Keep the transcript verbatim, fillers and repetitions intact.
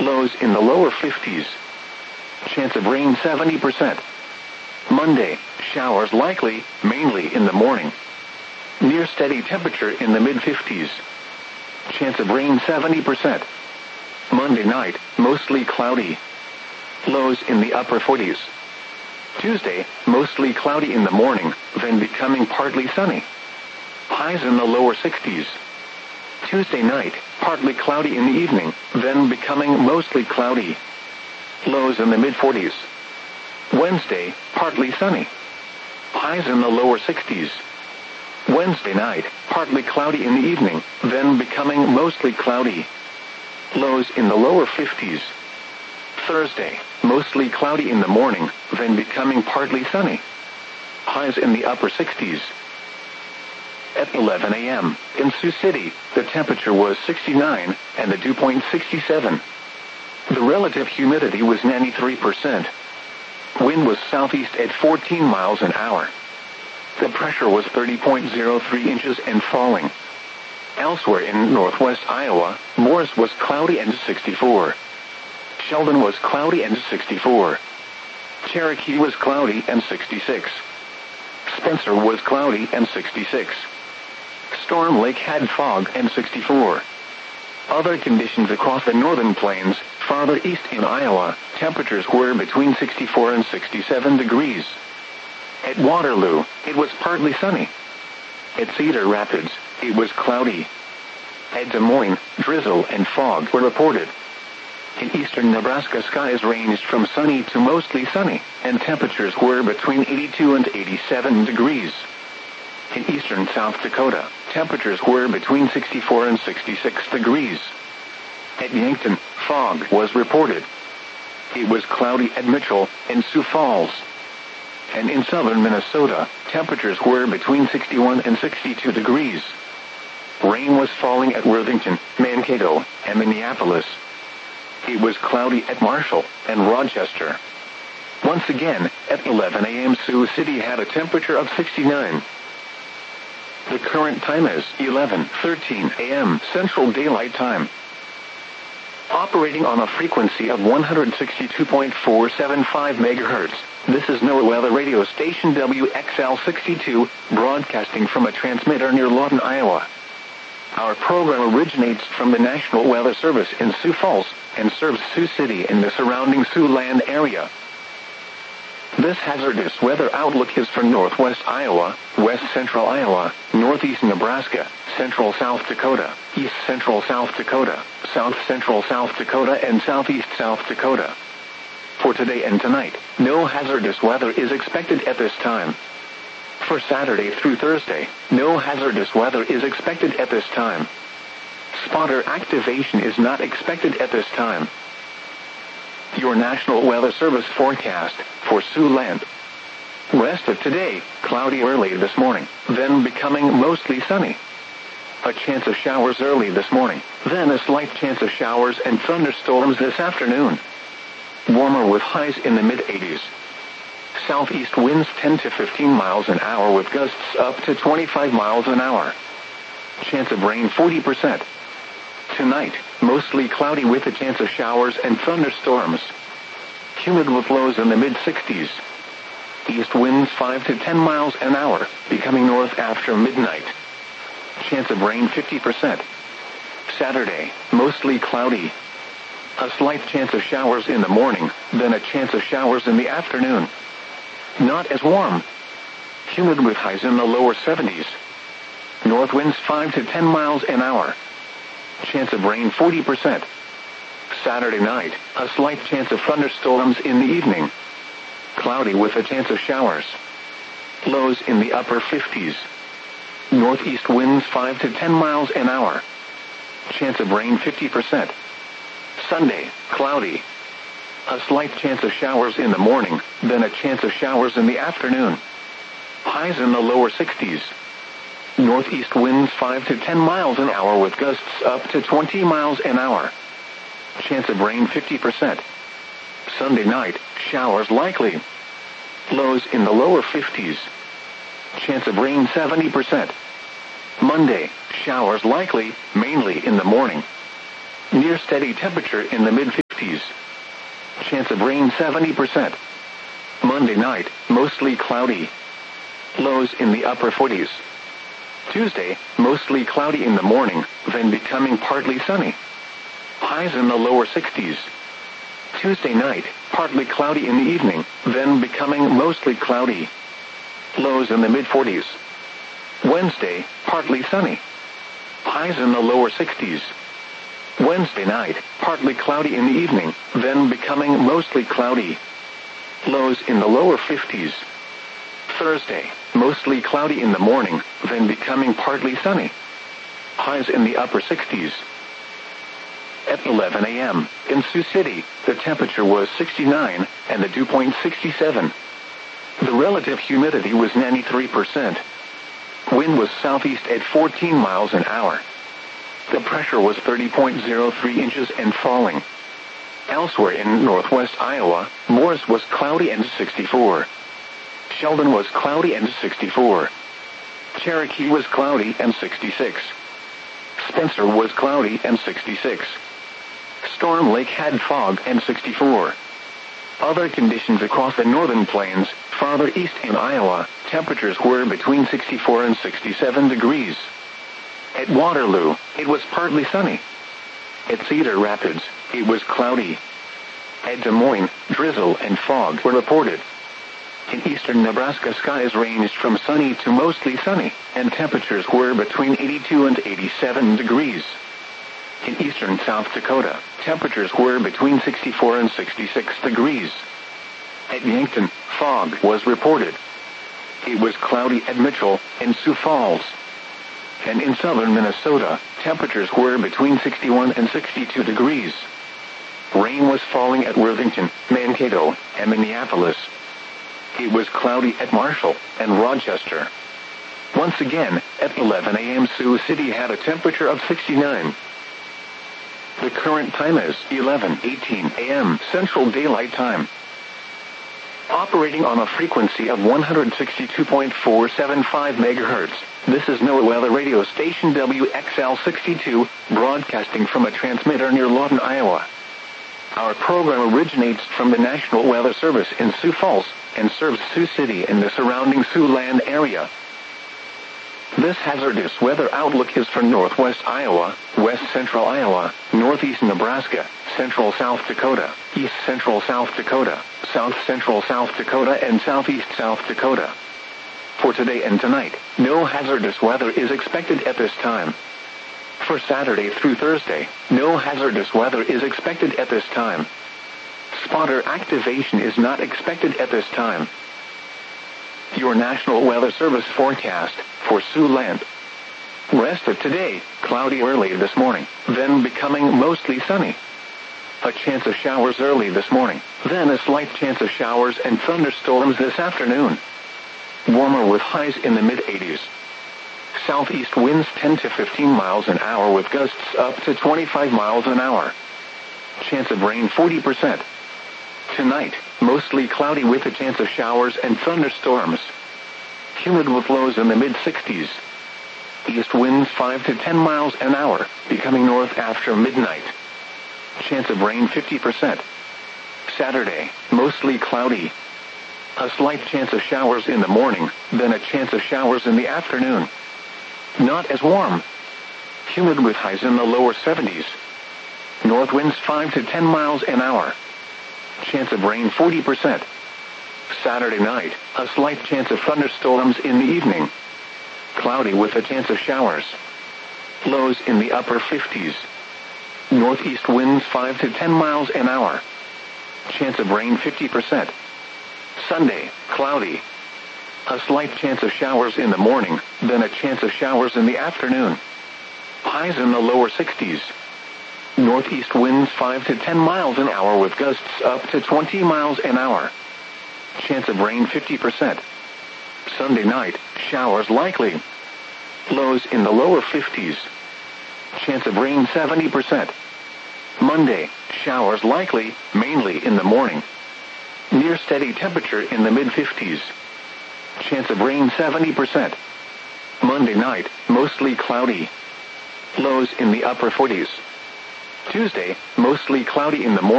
Lows in the lower fifties. Chance of rain seventy percent. Monday, showers likely, mainly in the morning. Near steady temperature in the mid fifties. Chance of rain seventy percent. Monday night, mostly cloudy. Lows in the upper forties. Tuesday, mostly cloudy in the morning, then becoming partly sunny. Highs in the lower sixties. Tuesday night, partly cloudy in the evening, then becoming mostly cloudy. Lows in the mid forties. Wednesday, partly sunny. Highs in the lower sixties. Wednesday night, partly cloudy in the evening, then becoming mostly cloudy. Lows in the lower fifties. Thursday, mostly cloudy in the morning, then becoming partly sunny. Highs in the upper sixties. At eleven a.m., in Sioux City, the temperature was sixty-nine, and the dew point sixty-seven. The relative humidity was ninety-three percent. Wind was southeast at fourteen miles an hour. The pressure was thirty point zero three inches and falling. Elsewhere in northwest Iowa, Morris was cloudy and sixty-four. Sheldon was cloudy and sixty-four. Cherokee was cloudy and sixty-six. Spencer was cloudy and sixty-six. Storm Lake had fog and sixty-four. Other conditions across the northern plains, farther east in Iowa, temperatures were between sixty-four and sixty-seven degrees. At Waterloo, it was partly sunny. At Cedar Rapids, it was cloudy. At Des Moines, drizzle and fog were reported. In eastern Nebraska, skies ranged from sunny to mostly sunny, and temperatures were between eighty-two and eighty-seven degrees. In eastern South Dakota, temperatures were between sixty-four and sixty-six degrees. At Yankton, fog was reported. It was cloudy at Mitchell and Sioux Falls. And in southern Minnesota, temperatures were between sixty-one and sixty-two degrees. Rain was falling at Worthington, Mankato, and Minneapolis. It was cloudy at Marshall and Rochester. Once again, at eleven a.m. Sioux City had a temperature of sixty-nine. The current time is eleven thirteen a.m. Central Daylight Time. Operating on a frequency of one hundred sixty-two point four seven five megahertz, this is NOAA Weather Radio Station W X L sixty-two, broadcasting from a transmitter near Lawton, Iowa. Our program originates from the National Weather Service in Sioux Falls and serves Sioux City and the surrounding Siouxland area. This hazardous weather outlook is for northwest Iowa, west central Iowa, northeast Nebraska, central South Dakota, east central South Dakota, south central South Dakota, and southeast South Dakota. For today and tonight, no hazardous weather is expected at this time. For Saturday through Thursday, no hazardous weather is expected at this time. Spotter activation is not expected at this time. Your National Weather Service forecast for Siouxland. Rest of today, cloudy early this morning, then becoming mostly sunny. A chance of showers early this morning, then a slight chance of showers and thunderstorms this afternoon. Warmer with highs in the mid eighties. Southeast winds ten to fifteen miles an hour with gusts up to twenty-five miles an hour. Chance of rain forty percent. Tonight, mostly cloudy with a chance of showers and thunderstorms. Humid with lows in the mid sixties. East winds five to ten miles an hour, becoming north after midnight. Chance of rain fifty percent. Saturday, mostly cloudy. A slight chance of showers in the morning, then a chance of showers in the afternoon. Not as warm. Humid with highs in the lower seventies. North winds five to ten miles an hour. Chance of rain forty percent. Saturday night, a slight chance of thunderstorms in the evening. Cloudy with a chance of showers. Lows in the upper fifties. Northeast winds five to ten miles an hour. Chance of rain fifty percent. Sunday, cloudy. A slight chance of showers in the morning, then a chance of showers in the afternoon. Highs in the lower sixties. Northeast winds five to ten miles an hour with gusts up to twenty miles an hour. Chance of rain fifty percent. Sunday night, showers likely. Lows in the lower fifties. Chance of rain seventy percent. Monday, showers likely, mainly in the morning. Near steady temperature in the mid fifties. Chance of rain seventy percent. Monday night, mostly cloudy. Lows in the upper forties. Tuesday, mostly cloudy in the morning, then becoming partly sunny. Highs in the lower sixties. Tuesday night, partly cloudy in the evening, then becoming mostly cloudy. Lows in the mid forties. Wednesday, partly sunny. Highs in the lower sixties. Wednesday night, partly cloudy in the evening, then becoming mostly cloudy. Lows in the lower fifties. Thursday, mostly cloudy in the morning, then becoming partly sunny. Highs in the upper sixties. At eleven a.m., in Sioux City, the temperature was sixty-nine, and the dew point sixty-seven. The relative humidity was ninety-three percent. Wind was southeast at fourteen miles an hour. The pressure was thirty point zero three inches and falling. Elsewhere in northwest Iowa, Morris was cloudy and sixty-four. Sheldon was cloudy and sixty-four. Cherokee was cloudy and sixty-six. Spencer was cloudy and sixty-six. Storm Lake had fog and sixty-four. Other conditions across the northern plains, farther east in Iowa, temperatures were between sixty-four and sixty-seven degrees. At Waterloo, it was partly sunny. At Cedar Rapids, it was cloudy. At Des Moines, drizzle and fog were reported. In eastern Nebraska, skies ranged from sunny to mostly sunny, and temperatures were between eighty-two and eighty-seven degrees. In eastern South Dakota, temperatures were between sixty-four and sixty-six degrees. At Yankton, fog was reported. It was cloudy at Mitchell and Sioux Falls. And in southern Minnesota, temperatures were between sixty-one and sixty-two degrees. Rain was falling at Worthington, Mankato, and Minneapolis. It was cloudy at Marshall and Rochester. Once again, at eleven a.m. Sioux City had a temperature of sixty-nine. The current time is eleven eighteen a.m. Central Daylight Time. Operating on a frequency of one hundred sixty-two point four seven five megahertz, this is NOAA Weather Radio Station W X L sixty-two, broadcasting from a transmitter near Lawton, Iowa. Our program originates from the National Weather Service in Sioux Falls and serves Sioux City and the surrounding Siouxland area. This hazardous weather outlook is for northwest Iowa, west central Iowa, northeast Nebraska, central South Dakota, east central South Dakota, south central South Dakota, and southeast South Dakota. For today and tonight, no hazardous weather is expected at this time. For Saturday through Thursday, no hazardous weather is expected at this time. Spotter activation is not expected at this time. Your National Weather Service forecast for Siouxland. Rest of today, cloudy early this morning, then becoming mostly sunny. A chance of showers early this morning, then a slight chance of showers and thunderstorms this afternoon. Warmer with highs in the mid eighties. Southeast winds ten to fifteen miles an hour with gusts up to twenty-five miles an hour. Chance of rain forty percent. Tonight, mostly cloudy with a chance of showers and thunderstorms. Humid with lows in the mid sixties. East winds five to ten miles an hour, becoming north after midnight. Chance of rain fifty percent. Saturday, mostly cloudy. A slight chance of showers in the morning, then a chance of showers in the afternoon. Not as warm. Humid with highs in the lower seventies. North winds five to ten miles an hour. Chance of rain forty percent. Saturday night, a slight chance of thunderstorms in the evening. Cloudy with a chance of showers. Lows in the upper fifties. Northeast winds five to ten miles an hour. Chance of rain fifty percent. Sunday, cloudy. A slight chance of showers in the morning, then a chance of showers in the afternoon. Highs in the lower sixties. Northeast winds five to ten miles an hour with gusts up to twenty miles an hour. Chance of rain fifty percent. Sunday night, showers likely. Lows in the lower fifties. Chance of rain seventy percent. Monday, showers likely, mainly in the morning. Near steady temperature in the mid fifties. Chance of rain seventy percent. Monday night, mostly cloudy. Lows in the upper forties. Tuesday, mostly cloudy in the morning.